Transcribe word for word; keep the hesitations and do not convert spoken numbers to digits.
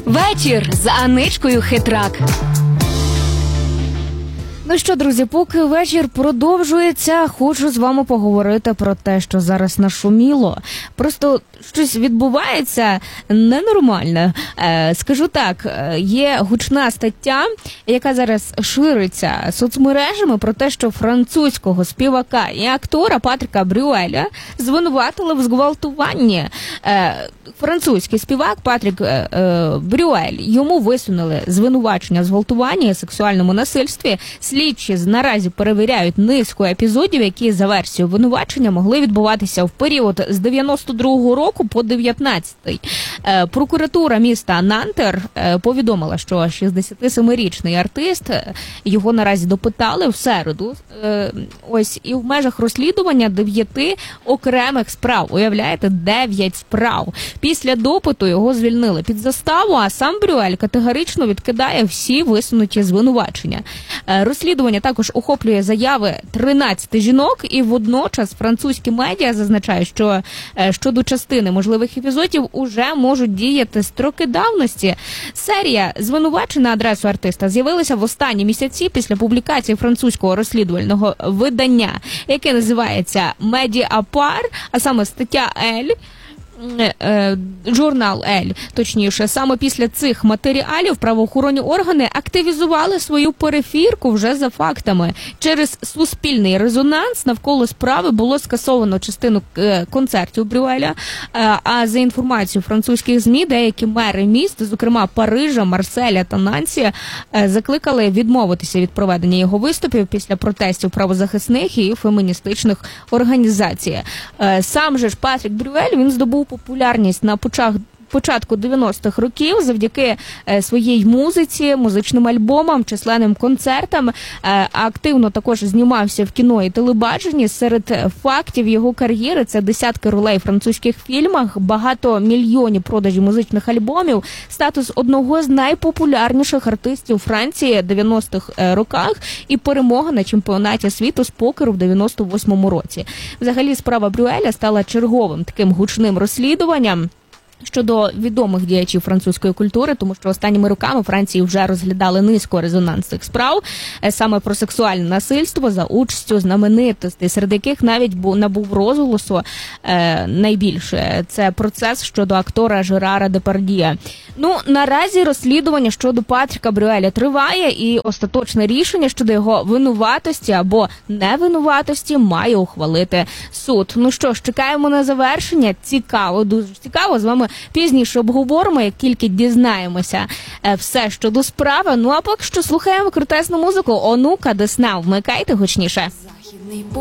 Вечір з Аничкою Хитрак. Ну що, друзі, поки вечір продовжується, хочу з вами поговорити про те, що зараз нашуміло. Просто щось відбувається ненормальне. Е, скажу так, є гучна стаття, яка зараз шириться соцмережами про те, що французького співака і актора Патріка Брюеля звинуватили в зґвалтуванні. Е, французький співак Патрік е, е, Брюель, йому висунули звинувачення в зґвалтуванні і сексуальному насильстві. Слідчі наразі перевіряють низку епізодів, які за версією обвинувачення могли відбуватися в період з дев'яносто другого року по дев'ятнадцятий. Е, прокуратура міста Нантер е, повідомила, що шістдесятисемирічний артист, е, його наразі допитали в середу. Е, ось, і в межах розслідування дев'яти окремих справ. Уявляєте, дев'ять справ. Після допиту його звільнили під заставу, а сам Брюель категорично відкидає всі висунуті звинувачення. Е, розслідування також охоплює заяви тринадцяти жінок, і водночас французькі медіа зазначають, що е, щодо частини можливих епізодів уже можуть діяти строки давності. Серія звинувачень на адресу артиста з'явилася в останні місяці після публікації французького розслідувального видання, яке називається «Медіапар», а саме стаття «Ель», журнал «Ель», точніше. Саме після цих матеріалів правоохоронні органи активізували свою перефірку вже за фактами. Через суспільний резонанс навколо справи було скасовано частину концертів Брюеля, а за інформацією французьких ЗМІ, деякі мери міст, зокрема Парижа, Марселя та Нансі, закликали відмовитися від проведення його виступів після протестів правозахисних і феміністичних організацій. Сам же ж Патрік Брюель, він здобув популярність на початку початку дев'яностих років завдяки е, своїй музиці, музичним альбомам, численним концертам. Е, активно також знімався в кіно і телебаченні. Серед фактів його кар'єри це десятки ролей в французьких фільмах, багато мільйонів продажів музичних альбомів, статус одного з найпопулярніших артистів Франції в дев'яностих роках і перемога на чемпіонаті світу з покеру в дев'яносто восьмому році. Взагалі, справа Брюеля стала черговим таким гучним розслідуванням щодо відомих діячів французької культури, тому що останніми роками Франції вже розглядали низку резонансних справ саме про сексуальне насильство за участю знаменитостей, серед яких навіть набув розголосу е, найбільше. Це процес щодо актора Жерара Депардьє. Ну, наразі розслідування щодо Патріка Брюеля триває, і остаточне рішення щодо його винуватості або невинуватості має ухвалити суд. Ну що ж, чекаємо на завершення. Цікаво, дуже цікаво. З вами пізніше обговоримо, як тільки дізнаємося все щодо справи. Ну а поки що слухаємо крутесну музику. Онука, Десна, вмикайте гучніше.